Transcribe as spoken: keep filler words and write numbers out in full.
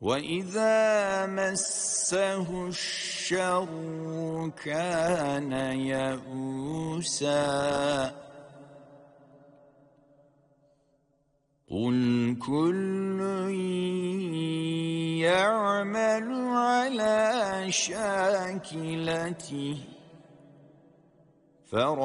وَإِذَا مَسَّهُ الشَّرُّ كَانَ يَئُوسًا قُلْ كُلٌّ يَعْمَلُ عَلَى شَاكِلَتِهِ